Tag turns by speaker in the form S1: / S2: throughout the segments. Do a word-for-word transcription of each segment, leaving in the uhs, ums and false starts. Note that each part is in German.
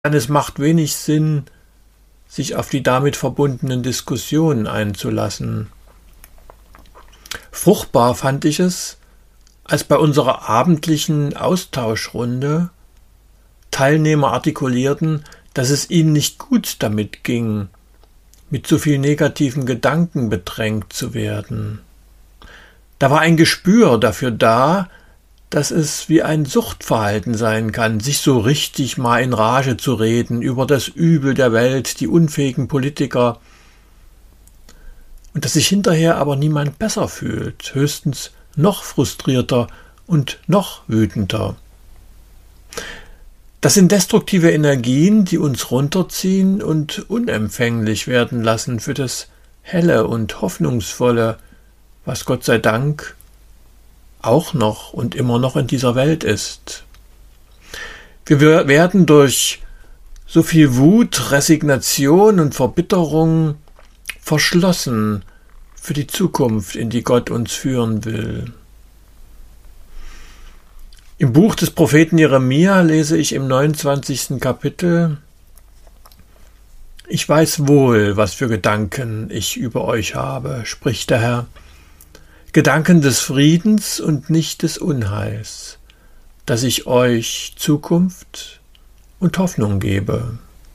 S1: Es macht wenig Sinn, sich auf die damit verbundenen Diskussionen einzulassen. Fruchtbar fand ich es, als bei unserer abendlichen Austauschrunde Teilnehmer artikulierten, dass es ihnen nicht gut damit ging, mit so viel negativen Gedanken bedrängt zu werden. Da war ein Gespür dafür da, dass es wie ein Suchtverhalten sein kann, sich so richtig mal in Rage zu reden über das Übel der Welt, die unfähigen Politiker, und dass sich hinterher aber niemand besser fühlt, höchstens noch frustrierter und noch wütender. Das sind destruktive Energien, die uns runterziehen und unempfänglich werden lassen für das Helle und Hoffnungsvolle, was Gott sei Dank auch noch und immer noch in dieser Welt ist. Wir werden durch so viel Wut, Resignation und Verbitterung verschlossen für die Zukunft, in die Gott uns führen will. Im Buch des Propheten Jeremia lese ich im neunundzwanzigsten Kapitel: Ich weiß wohl, was für Gedanken ich über euch habe, spricht der Herr, Gedanken des Friedens und nicht des Unheils, dass ich euch Zukunft und Hoffnung gebe.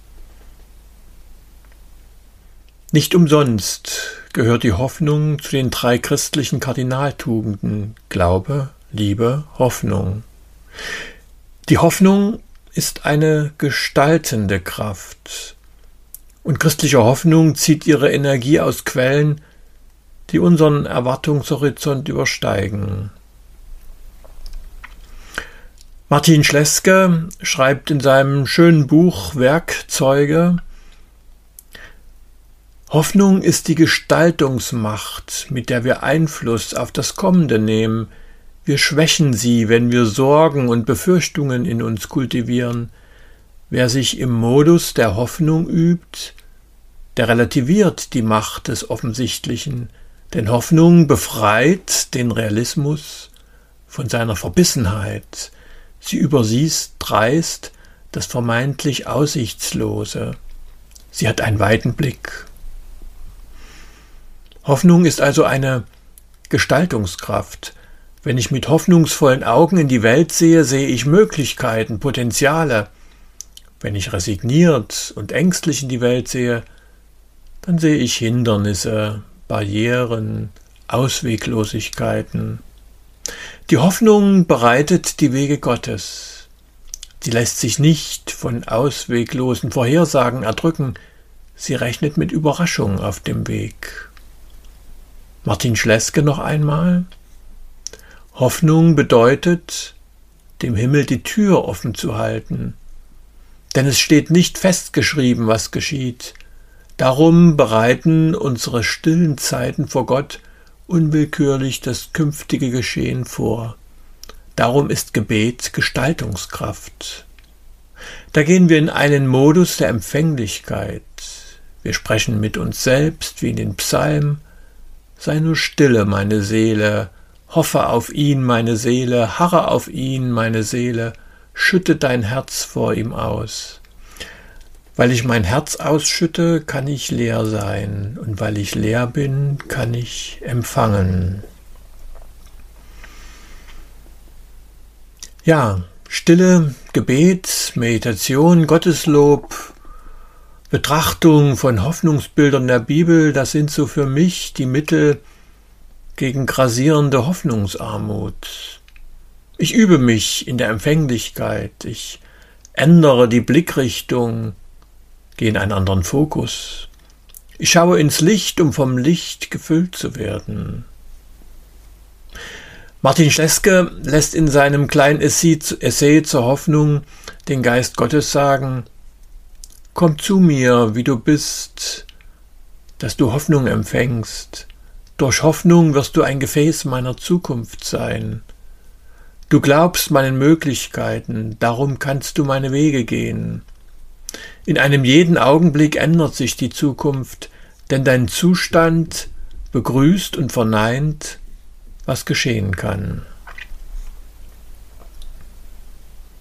S1: Nicht umsonst gehört die Hoffnung zu den drei christlichen Kardinaltugenden: Glaube, Liebe, Hoffnung. Die Hoffnung ist eine gestaltende Kraft, und christliche Hoffnung zieht ihre Energie aus Quellen, die unseren Erwartungshorizont übersteigen. Martin Schleske schreibt in seinem schönen Buch Werkzeuge: Hoffnung ist die Gestaltungsmacht, mit der wir Einfluss auf das Kommende nehmen. Wir schwächen sie, wenn wir Sorgen und Befürchtungen in uns kultivieren. Wer sich im Modus der Hoffnung übt, der relativiert die Macht des Offensichtlichen, denn Hoffnung befreit den Realismus von seiner Verbissenheit. Sie übersieht dreist das vermeintlich Aussichtslose. Sie hat einen weiten Blick. Hoffnung ist also eine Gestaltungskraft. Wenn ich mit hoffnungsvollen Augen in die Welt sehe, sehe ich Möglichkeiten, Potenziale. Wenn ich resigniert und ängstlich in die Welt sehe, dann sehe ich Hindernisse, Barrieren, Ausweglosigkeiten. Die Hoffnung bereitet die Wege Gottes. Sie lässt sich nicht von ausweglosen Vorhersagen erdrücken. Sie rechnet mit Überraschungen auf dem Weg. Martin Schleske noch einmal: Hoffnung bedeutet, dem Himmel die Tür offen zu halten. Denn es steht nicht festgeschrieben, was geschieht. Darum bereiten unsere stillen Zeiten vor Gott unwillkürlich das künftige Geschehen vor. Darum ist Gebet Gestaltungskraft. Da gehen wir in einen Modus der Empfänglichkeit. Wir sprechen mit uns selbst wie in den Psalmen: Sei nur stille, meine Seele, hoffe auf ihn, meine Seele, harre auf ihn, meine Seele, schütte dein Herz vor ihm aus. Weil ich mein Herz ausschütte, kann ich leer sein, und weil ich leer bin, kann ich empfangen. Ja, Stille, Gebet, Meditation, Gotteslob, Betrachtung von Hoffnungsbildern der Bibel, das sind so für mich die Mittel gegen grassierende Hoffnungsarmut. Ich übe mich in der Empfänglichkeit, ich ändere die Blickrichtung, gehe in einen anderen Fokus. Ich schaue ins Licht, um vom Licht gefüllt zu werden. Martin Schleske lässt in seinem kleinen Essay, Essay zur Hoffnung den Geist Gottes sagen: Komm zu mir, wie du bist, dass du Hoffnung empfängst. Durch Hoffnung wirst du ein Gefäß meiner Zukunft sein. Du glaubst meinen Möglichkeiten, darum kannst du meine Wege gehen. In einem jeden Augenblick ändert sich die Zukunft, denn dein Zustand begrüßt und verneint, was geschehen kann.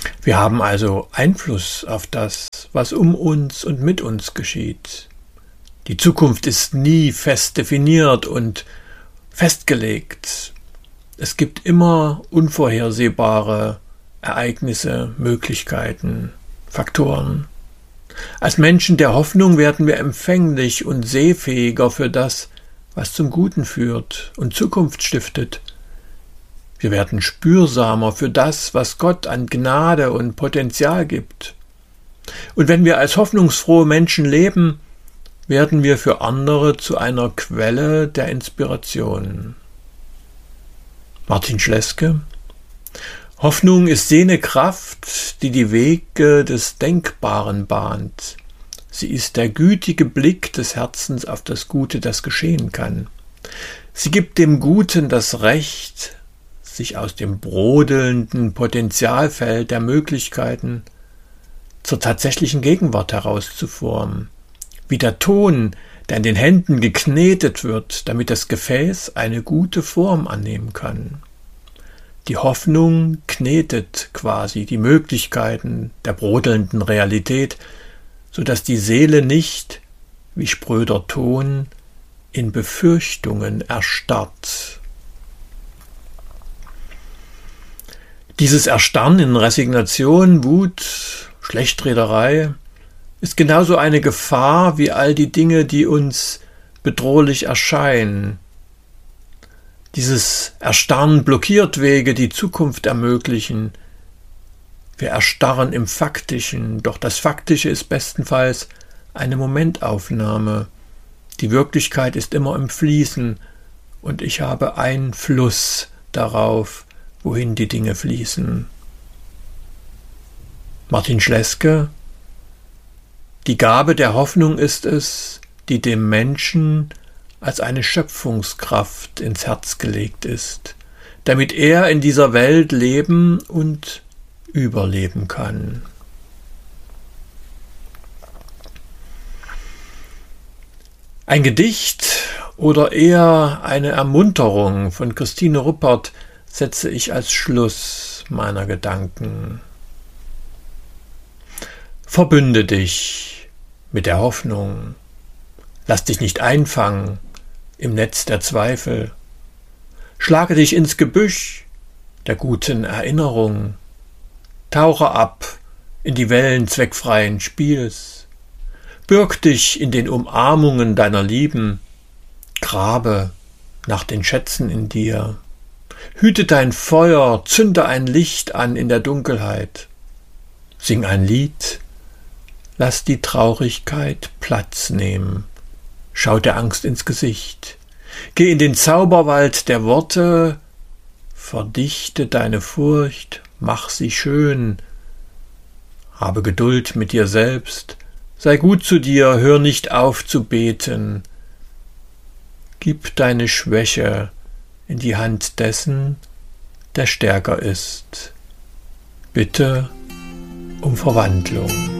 S1: Wir haben also Einfluss auf das, was um uns und mit uns geschieht. Die Zukunft ist nie fest definiert und festgelegt. Es gibt immer unvorhersehbare Ereignisse, Möglichkeiten, Faktoren. Als Menschen der Hoffnung werden wir empfänglich und sehfähiger für das, was zum Guten führt und Zukunft stiftet. Wir werden spürsamer für das, was Gott an Gnade und Potenzial gibt. Und wenn wir als hoffnungsfrohe Menschen leben, werden wir für andere zu einer Quelle der Inspiration. Martin Schleske: Hoffnung ist jene Kraft, die die Wege des Denkbaren bahnt. Sie ist der gütige Blick des Herzens auf das Gute, das geschehen kann. Sie gibt dem Guten das Recht, sich aus dem brodelnden Potentialfeld der Möglichkeiten zur tatsächlichen Gegenwart herauszuformen, wie der Ton, der in den Händen geknetet wird, damit das Gefäß eine gute Form annehmen kann. Die Hoffnung knetet quasi die Möglichkeiten der brodelnden Realität, sodass die Seele nicht, wie spröder Ton, in Befürchtungen erstarrt. Dieses Erstarren in Resignation, Wut, Schlechtrederei ist genauso eine Gefahr wie all die Dinge, die uns bedrohlich erscheinen. Dieses Erstarren blockiert Wege, die Zukunft ermöglichen. Wir erstarren im Faktischen, doch das Faktische ist bestenfalls eine Momentaufnahme. Die Wirklichkeit ist immer im Fließen und ich habe Einfluss darauf, wohin die Dinge fließen. Martin Schleske: Die Gabe der Hoffnung ist es, die dem Menschen als eine Schöpfungskraft ins Herz gelegt ist, damit er in dieser Welt leben und überleben kann. Ein Gedicht oder eher eine Ermunterung von Christine Ruppert setze ich als Schluss meiner Gedanken. Verbünde dich mit der Hoffnung. Lass dich nicht einfangen im Netz der Zweifel. Schlage dich ins Gebüsch der guten Erinnerung. Tauche ab in die Wellen zweckfreien Spiels. Bürg dich in den Umarmungen deiner Lieben. Grabe nach den Schätzen in dir. Hüte dein Feuer, zünde ein Licht an in der Dunkelheit. Sing ein Lied, lass die Traurigkeit Platz nehmen. Schau der Angst ins Gesicht. Geh in den Zauberwald der Worte, verdichte deine Furcht, mach sie schön. Habe Geduld mit dir selbst, sei gut zu dir, hör nicht auf zu beten. Gib deine Schwäche in die Hand dessen, der stärker ist. Bitte um Verwandlung.